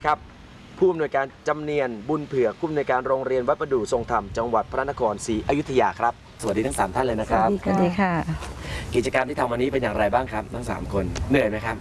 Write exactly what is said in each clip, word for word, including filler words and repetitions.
ครับผู้อำนวยการจำเนียนบุญเผือกผู้อำนวยการโรงเรียนวัดประดู่ทรงธรรมจังหวัดพระนครศรีอยุธยาครับสวัสดีทั้งสามท่านเลยนะครับสวัสดีค่ะกิจกรรมที่ทำวันนี้เป็นอย่างไรบ้างครับทั้งสามคนเหนื่อยไหมครับ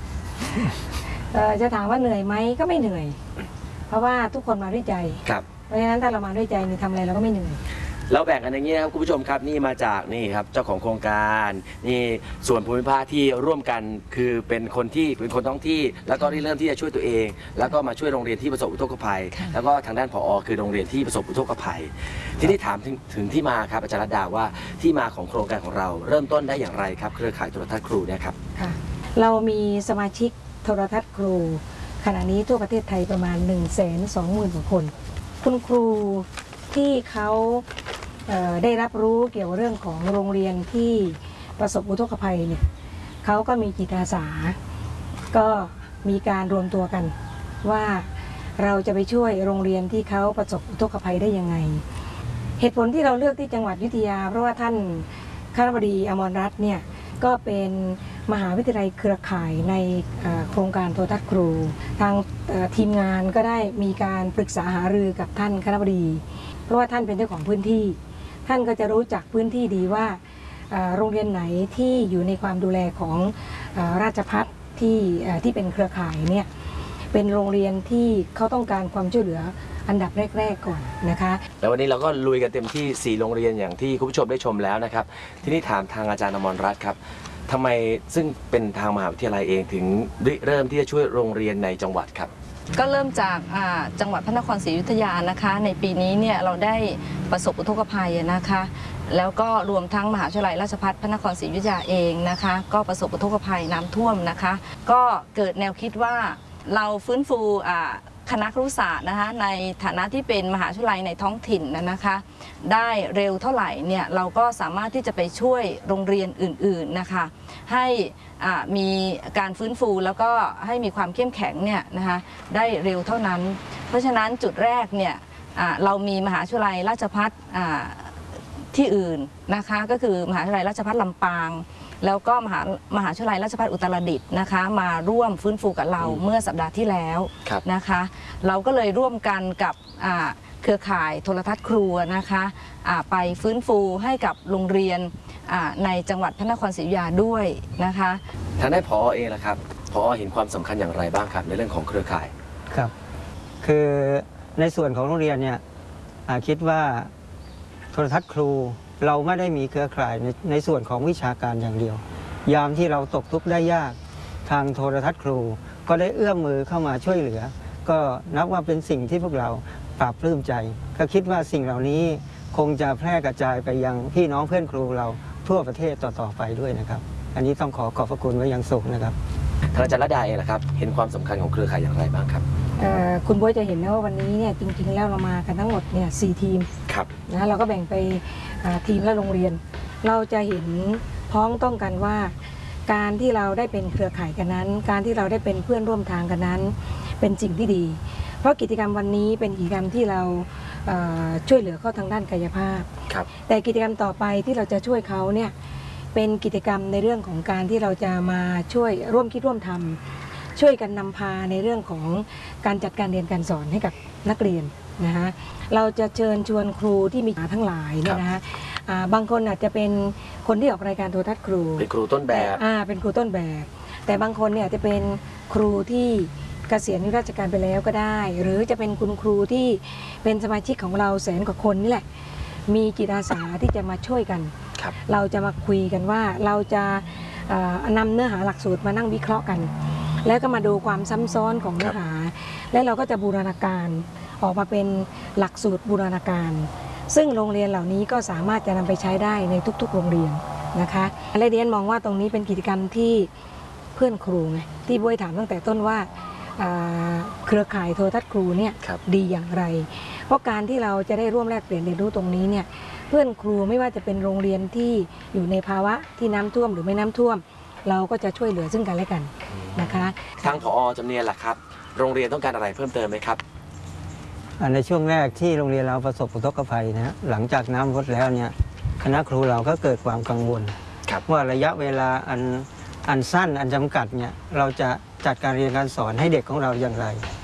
จะถามว่าเหนื่อยไหมก็ไม่เหนื่อยเพราะว่าทุกคนมาด้วยใจครับเพราะฉะนั้นถ้าเรามาด้วยใจนี่ทำอะไรเราก็ไม่เหนื่อยเราแบ่งกันอย่างนี้นะครับคุณผู้ชมครับนี่มาจากนี่ครับเจ้าของโครงการนี่ส่วนภูมิภาคที่ร่วมกันคือเป็นคนที่เป็นคนท้องที่แล้วก็ที่เริ่มที่จะช่วยตัวเองแล้วก็มาช่วยโรงเรียนที่ประสบอุทกภัยแล้วก็ทางด้านผอ.คือโรงเรียนที่ประสบอุทกภัยที่นี่ถามถึงถึงที่มาครับอาจารย์รัตดาว่าที่มาของโครงการของเราเริ่มต้นได้อย่างไรครับเครือข่ายโทรทัศน์ครูเนี่ยครับค่ะเรามีสมาชิกโทรทัศน์ครูขณะนี้ทั่วประเทศไทยประมาณ หนึ่งแสนสองหมื่น กว่าคนคุณครูที่เขาได้รับรู้เกี่ยวเรื่องของโรงเรียนที่ประสบอุทกภัยเนี่ยเขาก็มีจิตอาสาก็มีการรวมตัวกันว่าเราจะไปช่วยโรงเรียนที่เขาประสบอุทกภัยได้ยังไงเหตุผลที่เราเลือกที่จังหวัดอยุธยาเพราะว่าท่านคณบดีอมรรัตน์เนี่ยก็เป็นมหาวิทยาลัยเครือข่ายในโครงการโทรทัศน์ครูทางทีมงานก็ได้มีการปรึกษาหารือกับท่านคณบดีเพราะว่าท่านเป็นเจ้าของพื้นที่ท่านก็จะรู้จักพื้นที่ดีว่าโรงเรียนไหนที่อยู่ในความดูแลของราชภัฏที่ที่เป็นเครือข่ายเนี่ยเป็นโรงเรียนที่เขาต้องการความช่วยเหลืออันดับแรกๆก่อนนะคะแล้ววันนี้เราก็ลุยกันเต็มที่สี่โรงเรียนอย่างที่คุณผู้ชมได้ชมแล้วนะครับทีนี้ถามทางอาจารย์อมรรัตน์ครับทำไมซึ่งเป็นทางมหาวิทยาลัยเองถึงเริ่มที่จะช่วยโรงเรียนในจังหวัดครับก็เริ่มจากจังหวัดพระนครศรีอยุธยานะคะในปีนี้เนี่ยเราได้ประสบอุทกภัยนะคะแล้วก็รวมทั้งมหาวิทยาลัยราชภัฏพระนครศรีอยุธยาเองนะคะก็ประสบอุทกภัยน้ำท่วมนะคะก็เกิดแนวคิดว่าเราฟื้นฟูคณะครุศาสตร์นะคะในฐานะที่เป็นมหาวิทยาลัยในท้องถิ่นนะคะได้เร็วเท่าไหร่เนี่ยเราก็สามารถที่จะไปช่วยโรงเรียนอื่นๆนะคะให้มีการฟื้นฟูแล้วก็ให้มีความเข้มแข็งเนี่ยนะคะได้เร็วเท่านั้นเพราะฉะนั้นจุดแรกเนี่ยเรามีมหาวิทยาลัยราชภัฏที่อื่นนะคะก็คือมหาวิทยาลัยราชภัฏลำปางแล้วก็มหามหาวิทยาลัยราชภัฏอุตรดิตถ์นะคะมาร่วมฟื้นฟูกับเราเมื่อสัปดาห์ที่แล้วนะคะเราก็เลยร่วมกันกับเครือข่ายโทรทัศน์ครูนะคะไปฟื้นฟูให้กับโรงเรียนในจังหวัดพระนครศรีอยุธยาด้วยนะคะทางด้านผอ.เองล่ะครับผอ.เห็นความสำคัญอย่างไรบ้างครับในเรื่องของเครือข่ายครับคือในส่วนของโรงเรียนเนี่ยคิดว่าโทรทัศน์ครูเราไม่ได้มีเครือข่ายในในส่วนของวิชาการอย่างเดียวยามที่เราตกทุกข์ได้ยากทางโทรทัศน์ครูก็ได้เอื้อมมือเข้ามาช่วยเหลือก็นับว่าเป็นสิ่งที่พวกเราปราบปลื้มใจก็คิดว่าสิ่งเหล่านี้คงจะแพร่กระจายไปยังพี่น้องเพื่อนครูเราทั่วประเทศต่อๆไปด้วยนะครับอันนี้ต้องขอขอบพระคุณไว้อย่างสูงนะครับท่านอาจารย์รัตดาเองล่ะครับเห็นความสำคัญของเครือข่ายอย่างไรบ้างครับคุณบ๊วยจะเห็นนะว่าวันนี้เนี่ยจริงๆแล้วเรามากันทั้งหมดเนี่ยสี่ทีมนะเราก็แบ่งไปทีมละโรงเรียนเราจะเห็นพ้องต้องกันว่าการที่เราได้เป็นเครือข่ายกันนั้นการที่เราได้เป็นเพื่อนร่วมทางกันนั้นเป็นสิ่งที่ดีเพราะกิจกรรมวันนี้เป็นกิจกรรมที่เราช่วยเหลือเขาทางด้านกายภาพแต่กิจกรรมต่อไปที่เราจะช่วยเขาเนี่ยเป็นกิจกรรมในเรื่องของการที่เราจะมาช่วยร่วมคิดร่วมทำช่วยกันนำพาในเรื่องของการจัดการเรียนการสอนให้กับนักเรียนนะคะเราจะเชิญชวนครูที่มีทั้งหลายเนี่ยนะคะบางคนอาจจะเป็นคนที่ออกรายการโทรทัศน์ครูเป็นครูต้นแบบอ่าเป็นครูต้นแบบแต่บางคนเนี่ยจะเป็นครูที่เกษียณราชการไปแล้วก็ได้หรือจะเป็นคุณครูที่เป็นสมาชิกของเราแสนกว่าคนนี่แหละมีจิตอาสาที่จะมาช่วยกันเราจะมาคุยกันว่าเราจะนำเนื้อหาหลักสูตรมานั่งวิเคราะห์กันแล้วก็มาดูความซ้ำซ้อนของเนื้อหาและเราก็จะบูรณาการออกมาเป็นหลักสูตรบูรณาการซึ่งโรงเรียนเหล่านี้ก็สามารถจะนำไปใช้ได้ในทุกๆโรงเรียนนะคะและเรียนมองว่าตรงนี้เป็นกิจกรรมที่เพื่อนครูไงที่บ๊วยถามตั้งแต่ต้นว่าเครือข่ายโทรทัศน์ครูเนี่ยดีอย่างไรเพราะการที่เราจะได้ร่วมแลกเปลี่ยนเรียนรู้ตรงนี้เนี่ยเพื่อนครูไม่ว่าจะเป็นโรงเรียนที่อยู่ในภาวะที่น้ำท่วมหรือไม่น้ำท่วมเราก็จะช่วยเหลือซึ่งกันและกันนะคะทางผอ.จำเนียนล่ะครับโรงเรียนต้องการอะไรเพิ่มเติมไหมครับในช่วงแรกที่โรงเรียนเราประสบอุทกภัยนะหลังจากน้ำลดแล้วเนี่ยคณะครูเราก็เกิดความกังวลว่าระยะเวลาอันอันสั้นอันจำกัดเนี่ยเราจะจัดการเรียนการสอนให้เด็กของเราอย่างไร